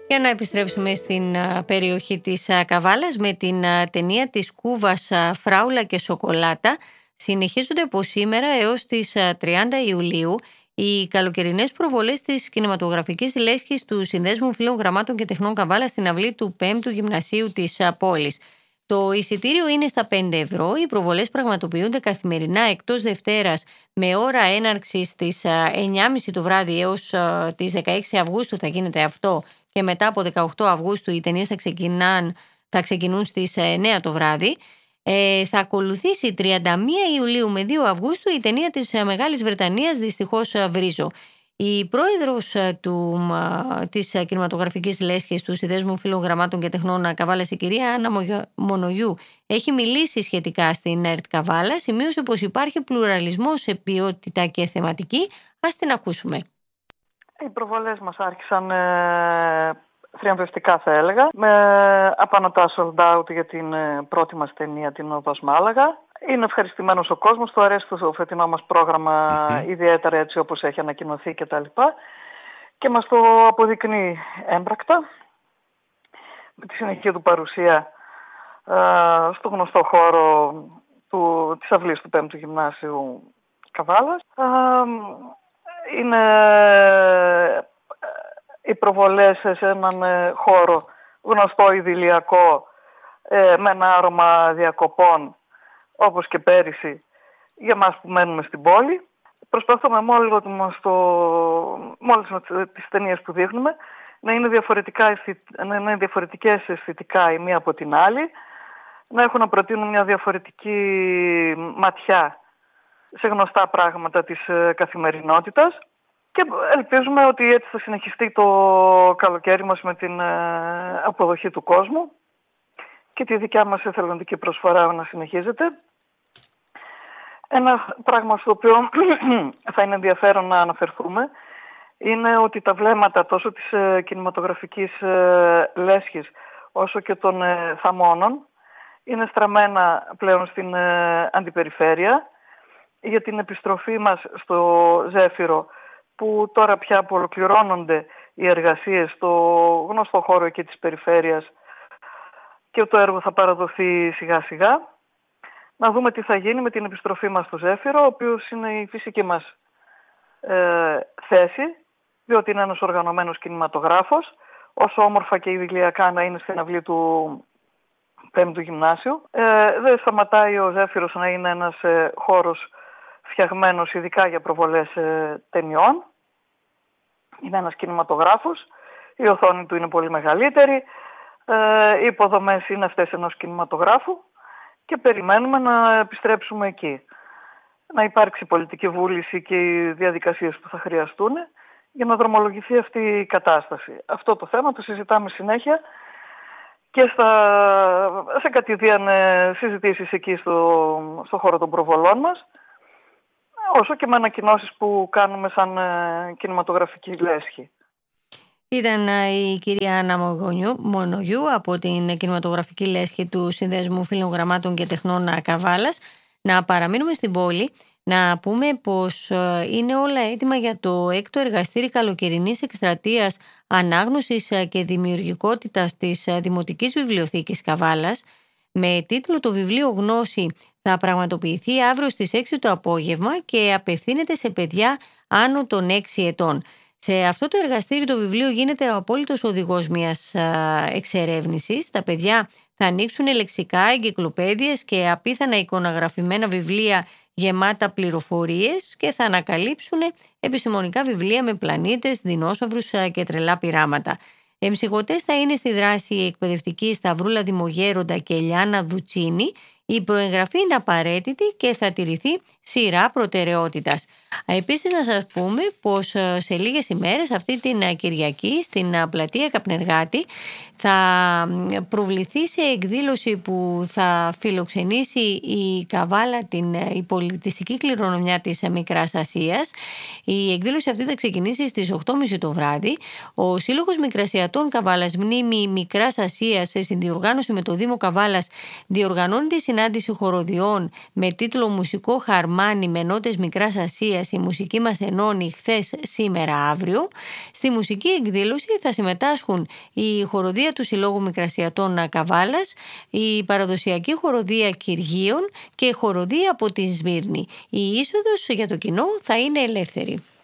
Για να επιστρέψουμε στην περιοχή της Καβάλας με την ταινία της Κούβας «Φράουλα και Σοκολάτα». Συνεχίζονται από σήμερα έως τις 30 Ιουλίου οι καλοκαιρινές προβολές της κινηματογραφικής λέσχης του Συνδέσμου Φίλων Γραμμάτων και Τεχνών Καβάλα στην αυλή του 5ου Γυμνασίου της πόλης. Το εισιτήριο είναι στα 5 ευρώ. Οι προβολές πραγματοποιούνται καθημερινά εκτός Δευτέρας με ώρα έναρξης στις 9.30 το βράδυ έως τις 16 Αυγούστου θα γίνεται αυτό, και μετά από 18 Αυγούστου οι ταινίες θα ξεκινούν στις 9 το βράδυ. Θα ακολουθήσει 31 Ιουλίου με 2 Αυγούστου η ταινία της Μεγάλης Βρετανίας «Δυστυχώς βρίζω». Η πρόεδρος της κινηματογραφικής λέσχης του Συνδέσμου Φίλων Γραμμάτων και Τεχνών Καβάλας, η κυρία Άννα Μονογιού, έχει μιλήσει σχετικά στην ΕΡΤ Καβάλα. Σημείωσε πως υπάρχει πλουραλισμός σε ποιότητα και θεματική. Ας την ακούσουμε. Οι προβολές μας άρχισαν θριαμβευτικά, θα έλεγα, με απανωτά sold out για την πρώτη μας ταινία, την Οδός Μάλαγα. Είναι ευχαριστημένος ο κόσμος, του αρέσει το φετινό μας πρόγραμμα ιδιαίτερα έτσι όπως έχει ανακοινωθεί κτλ. Και μας το αποδεικνύει έμπρακτα με τη συνεχή του παρουσία στο γνωστό χώρο της αυλής του 5ου Γυμνάσιου Καβάλας. Είναι οι προβολές σε έναν χώρο γνωστό idηλιακό, με ένα άρωμα διακοπών, όπως και πέρυσι για μας που μένουμε στην πόλη. Προσπαθούμε μόλις με τις ταινίες που δείχνουμε να είναι διαφορετικές αισθητικά η μία από την άλλη, να έχουν να προτείνουν μια διαφορετική ματιά σε γνωστά πράγματα της καθημερινότητας, και ελπίζουμε ότι έτσι θα συνεχιστεί το καλοκαίρι μας με την αποδοχή του κόσμου και τη δικιά μας εθελοντική προσφορά να συνεχίζεται. Ένα πράγμα στο οποίο θα είναι ενδιαφέρον να αναφερθούμε είναι ότι τα βλέμματα τόσο της κινηματογραφικής λέσχης όσο και των θαμώνων είναι στραμμένα πλέον στην αντιπεριφέρεια για την επιστροφή μας στο Ζέφυρο, που τώρα πια ολοκληρώνονται οι εργασίες στο γνωστό χώρο εκεί της περιφέρειας και το έργο θα παραδοθεί σιγά σιγά. Να δούμε τι θα γίνει με την επιστροφή μας στο Ζέφυρο, ο οποίος είναι η φυσική μας θέση, διότι είναι ένας οργανωμένος κινηματογράφος, όσο όμορφα και ιδηλιακά να είναι στην αυλή του 5ου Γυμνάσιου. Δεν σταματάει ο Ζέφυρος να είναι ένας χώρος φτιαγμένος ειδικά για προβολές ταινιών. Είναι ένας κινηματογράφος, η οθόνη του είναι πολύ μεγαλύτερη, οι υποδομές είναι αυτές ενός κινηματογράφου και περιμένουμε να επιστρέψουμε εκεί. Να υπάρξει πολιτική βούληση και οι διαδικασίες που θα χρειαστούν για να δρομολογηθεί αυτή η κατάσταση. Αυτό το θέμα το συζητάμε συνέχεια και σε κατηδίαν συζητήσεις εκεί στο χώρο των προβολών μας, όσο και με ανακοινώσεις που κάνουμε σαν κινηματογραφική λέσχη. Ήταν η κυρία Άννα Μονογιού από την κινηματογραφική λέσχη του Συνδέσμου Φίλων Γραμμάτων και Τεχνών Καβάλας. Να παραμείνουμε στην πόλη, να πούμε πως είναι όλα έτοιμα για το 6ο εργαστήρι καλοκαιρινής εκστρατείας ανάγνωσης και δημιουργικότητας της Δημοτικής Βιβλιοθήκης Καβάλας. Με τίτλο «Το βιβλίο Γνώση» θα πραγματοποιηθεί αύριο στις 6 το απόγευμα και απευθύνεται σε παιδιά άνω των 6 ετών. Σε αυτό το εργαστήρι το βιβλίο γίνεται ο απόλυτος οδηγός μιας εξερεύνησης. Τα παιδιά θα ανοίξουν λεξικά, εγκυκλοπαίδειες και απίθανα εικονογραφημένα βιβλία γεμάτα πληροφορίες και θα ανακαλύψουν επιστημονικά βιβλία με πλανήτες, δεινόσαυρους και τρελά πειράματα. Εμψυχωτές θα είναι στη δράση η εκπαιδευτική Σταυρούλα Δημογέροντα και Ελιάνα Δουτσίνη. Η προεγγραφή είναι απαραίτητη και θα τηρηθεί σειρά προτεραιότητας. Επίσης να σας πούμε πως σε λίγες ημέρες αυτή την Κυριακή στην πλατεία Καπνεργάτη θα προβληθεί σε εκδήλωση που θα φιλοξενήσει η Καβάλα, η πολιτιστική κληρονομιά της Μικράς Ασίας. Η εκδήλωση αυτή θα ξεκινήσει στις 8.30 το βράδυ. Ο Σύλλογος Μικρασιατών Καβάλας Μνήμη Μικράς Ασίας, σε συνδιοργάνωση με το Δήμο Καβάλας, διοργανώνει τη συνάντηση χοροδιών με τίτλο «Μουσικό Χαρμάνι με νότες Μικράς Ασίας. Η μουσική μας ενώνει χθες, σήμερα, αύριο». Στη μουσική εκδήλωση θα συμμετάσχουν η χοροδία του Συλλόγου Μικρασιατών Καβάλας, η παραδοσιακή χοροδία Κυργίων και η χοροδία από τη Σμύρνη. Η είσοδος για το κοινό θα είναι ελεύθερη.